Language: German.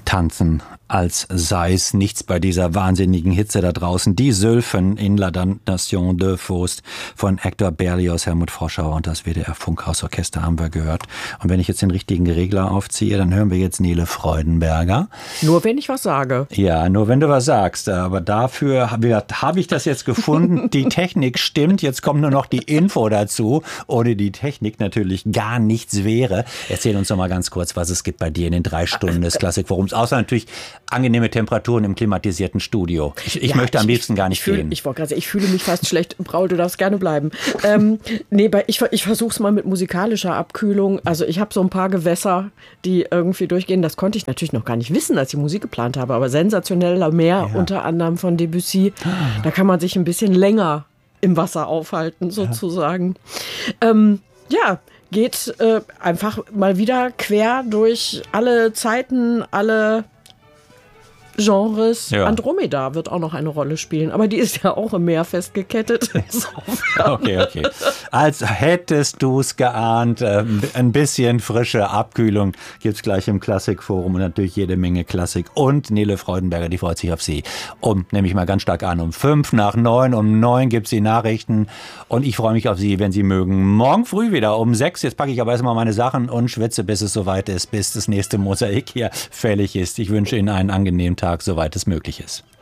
tanzen, als sei es nichts bei dieser wahnsinnigen Hitze da draußen. Die Sylphen in La Damnation de Faust von Hector Berlioz, Helmut Froschauer und das WDR Funkhausorchester haben wir gehört. Und wenn ich jetzt den richtigen Regler aufziehe, dann hören wir jetzt Nele Freudenberger. Nur wenn ich was sage. Ja, nur wenn du was sagst. Aber dafür habe ich das jetzt gefunden. Die Technik stimmt. Jetzt kommt nur noch die Info dazu. Ohne die Technik natürlich gar nichts wäre. Erzähl uns doch mal ganz kurz, was es gibt bei dir in den 3 Stunden des Klassikforums. Außer natürlich angenehme Temperaturen im klimatisierten Studio. Ich möchte am liebsten gar nicht gehen. Ich wollte gerade sagen, ich fühle mich fast schlecht. Braul, du darfst gerne bleiben. Ich versuche es mal mit musikalischer Abkühlung. Also ich habe so ein paar Gewässer, die irgendwie durchgehen. Das konnte ich natürlich noch gar nicht wissen, als ich Musik geplant habe. Aber sensationeller Meer, unter anderem von Debussy. Da kann man sich ein bisschen länger im Wasser aufhalten, sozusagen. Geht einfach mal wieder quer durch alle Zeiten, alle Genres. Ja. Andromeda wird auch noch eine Rolle spielen, aber die ist ja auch im Meer festgekettet. Okay. Als hättest du es geahnt, ein bisschen frische Abkühlung gibt es gleich im Klassikforum und natürlich jede Menge Klassik. Und Nele Freudenberger, die freut sich auf Sie. Nehme ich mal ganz stark an, um 5:05, um 9 gibt es die Nachrichten und ich freue mich auf Sie, wenn Sie mögen. Morgen früh wieder um 6. Jetzt packe ich aber erstmal meine Sachen und schwitze, bis es soweit ist, bis das nächste Mosaik hier fällig ist. Ich wünsche Ihnen einen angenehmen Tag, soweit es möglich ist.